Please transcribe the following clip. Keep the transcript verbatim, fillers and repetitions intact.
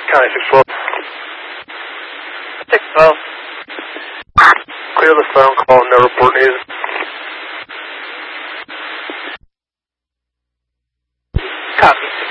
County six twelve. six twelve. Clear the phone call, no report needed. Copy.